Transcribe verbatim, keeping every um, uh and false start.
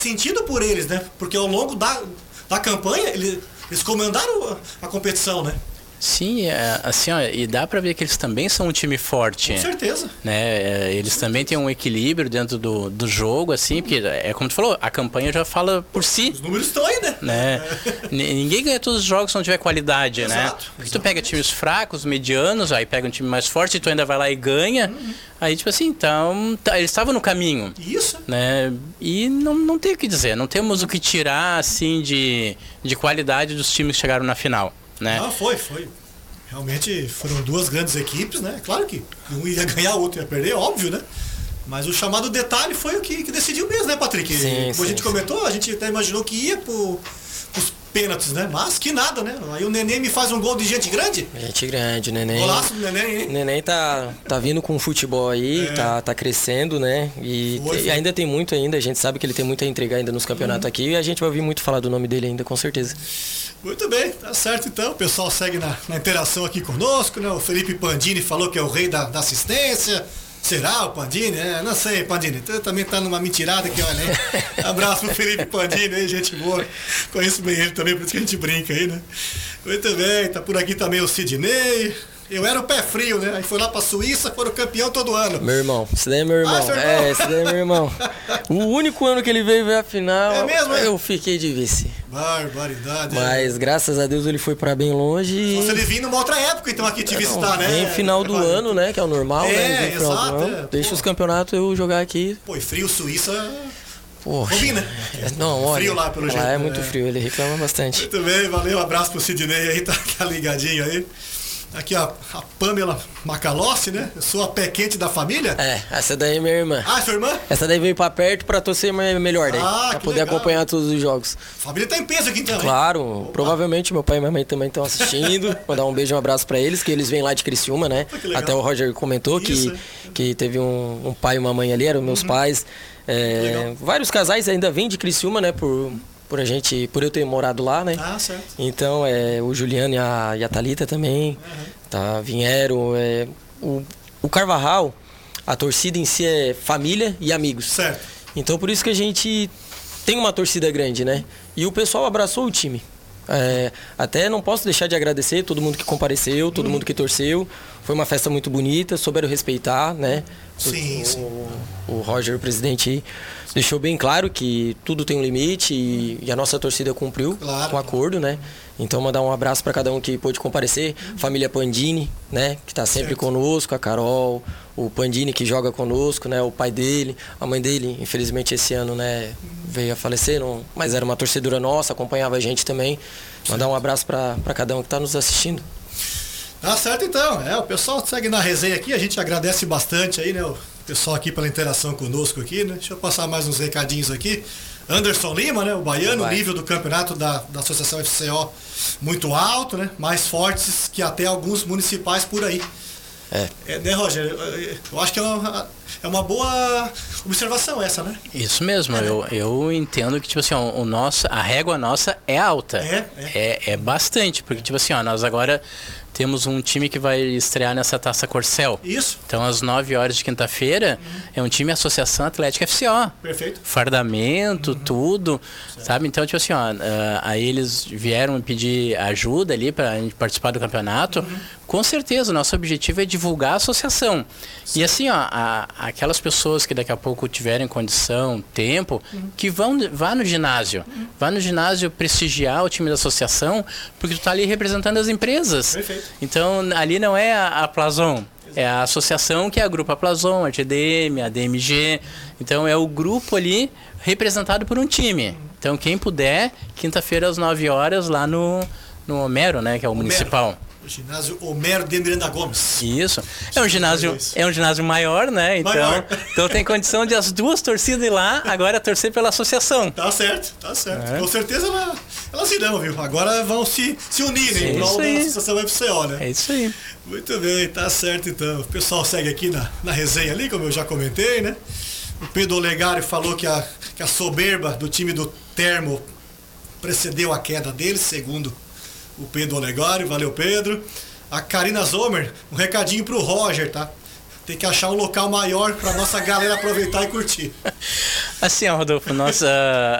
sentido por eles, né? Porque ao longo da, da campanha, eles, eles comandaram a, a competição, né? Sim, é, assim, ó, e dá pra ver que eles também são um time forte. Com certeza. Né? Eles também têm um equilíbrio dentro do, do jogo, assim, porque é como tu falou, a campanha já fala por si. Os números estão aí, né? né? Ninguém ganha todos os jogos se não tiver qualidade, exato, né? exato. Porque tu pega times fracos, medianos, aí pega um time mais forte e tu ainda vai lá e ganha. Uhum. Aí, tipo assim, então, tá, eles estavam no caminho. Isso. Né? E não, não tem o que dizer, não temos o que tirar, assim, de, de qualidade dos times que chegaram na final. Né? Ah, foi, foi. Realmente foram duas grandes equipes, né? Claro que um ia ganhar, o outro ia perder, óbvio, né? Mas o chamado detalhe foi o que, que decidiu mesmo, né, Patrick? Sim, Como sim, a gente sim. comentou, a gente até imaginou que ia pro, pros pênaltis, né? Mas que nada, né? Aí o Neném me faz um gol de gente grande. Gente grande, o Neném. Golaço do Neném, hein? O Neném tá, tá vindo com futebol aí, É. tá, tá crescendo, né? E, Foi, te- foi. ainda tem muito ainda, a gente sabe que ele tem muito a entregar ainda nos campeonatos aqui e a gente vai ouvir muito falar do nome dele ainda, com certeza. Muito bem, tá certo então. O pessoal segue na, na interação aqui conosco, né? O Felipe Pandini falou que é o rei da, da assistência. Será o Pandini? É, não sei, Pandini. Tu também tá numa mentirada aqui, olha aí. Abraço pro Felipe Pandini aí, gente boa. Conheço bem ele também, por isso que a gente brinca aí, né? Muito bem, tá por aqui também o Sidney. Eu era o pé frio, né? Aí foi lá pra Suíça, foram campeão todo ano. Meu irmão, esse daí é meu irmão. Ah, seu irmão. É, esse daí é meu irmão. O único ano que ele veio ver a final, É mesmo, é? eu fiquei de vice. Barbaridade. Mas graças a Deus ele foi pra bem longe. Só se ele vir numa outra época, então, aqui te visitar, né? Vem final do É, ano, né? Que é o normal, É, né? Vem final exato, do ano. é, Deixa pô. os campeonatos eu jogar aqui. Pô, e frio Suíça. Poxa. Combina. Não, olha. Frio lá, pelo lá jeito, é né? muito frio, ele reclama bastante. Muito bem, valeu, abraço pro Sidney aí, tá, tá ligadinho aí. Aqui a, a Pamela Macalossi, né? Eu sou a pé quente da família. É, essa daí é minha irmã. Ah, sua irmã? Essa daí veio pra perto pra torcer me- melhor daí. Ah, pra que poder legal. acompanhar todos os jogos. A família tá em peso aqui então, hein? Claro, provavelmente meu pai e minha mãe também estão assistindo. Mandar um beijo e um abraço pra eles, que eles vêm lá de Criciúma, né? Pô, que legal. Até o Roger comentou Isso, que, que teve um, um pai e uma mãe ali, eram meus pais. É, Legal. vários casais ainda vêm de Criciúma, né? Por, por a gente, por eu ter morado lá, né? Ah, certo. Então, é, o Juliano e a, e a Thalita também, tá, vieram. É, o, o Carvajal, a torcida em si é família e amigos. Certo. Então, por isso que a gente tem uma torcida grande, né? E o pessoal abraçou o time. É, até não posso deixar de agradecer todo mundo que compareceu, todo mundo que torceu. Foi uma festa muito bonita, souberam respeitar, né? Sim, o, sim. O, o Roger, o presidente, aí, deixou bem claro que tudo tem um limite e, e a nossa torcida cumpriu Claro, com o acordo, né? Então mandar um abraço para cada um que pôde comparecer, família Pandini, né? Que está sempre Certo. conosco, a Carol, o Pandini que joga conosco, né? O pai dele, a mãe dele, infelizmente esse ano, né? Veio a falecer, não, mas era uma torcedora nossa, acompanhava a gente também. Mandar um abraço para cada um que está nos assistindo. Tá certo então. É, o pessoal segue na resenha aqui, a gente agradece bastante aí, né? O pessoal aqui pela interação conosco aqui, né? Deixa eu passar mais uns recadinhos aqui. Anderson Lima, né? O baiano, o Vai. nível do campeonato da, da Associação F C O muito alto, né? Mais fortes que até alguns municipais por aí. É. É, né, Roger? Eu, eu acho que é uma, é uma boa observação essa, né? Isso mesmo, eu, eu entendo que, tipo assim, ó, o nosso, a régua nossa é alta. É, é. É, bastante, porque, tipo assim, ó, nós agora temos um time que vai estrear nessa Taça Corcel. Isso, Então, às nove horas de quinta-feira, é um time Associação Atlética F C O. perfeito. Fardamento, tudo, sabe? Então, tipo assim, ó, ah, aí eles vieram me pedir ajuda ali para a gente participar do campeonato. Com certeza, o nosso objetivo é divulgar a associação. E assim, ó, a, aquelas pessoas que daqui a pouco tiverem condição, tempo, que vão, vá no ginásio. Vá no ginásio prestigiar o time da associação, porque tu tá ali representando as empresas. Perfeito. Então, ali não é a, a Plazon, é a associação que agrupa a Plazon, a T D M, a D M G. Então, é o grupo ali representado por um time. Então, quem puder, quinta-feira às nove horas, lá no, no Homero, né, que é o municipal. O ginásio Homero de Miranda Gomes. Isso. É um ginásio, é um ginásio maior, né? Então, Maior. então tem condição de as duas torcidas ir lá, agora torcer pela associação. Tá certo, tá certo. É. Com certeza ela, elas irão, viu? Agora vão se, se unir, né? É Em prol isso da aí. Associação F C O, né? É isso aí. Muito bem, tá certo então. O pessoal segue aqui na, na resenha ali, como eu já comentei, né? O Pedro Olegário falou que a, que a soberba do time do Termo precedeu a queda dele, segundo o Pedro Olegário. Valeu, Pedro. A Karina Zomer, um recadinho pro Roger, tá? Tem que achar um local maior pra nossa galera aproveitar e curtir. Assim, ó, Rodolfo, nós, uh,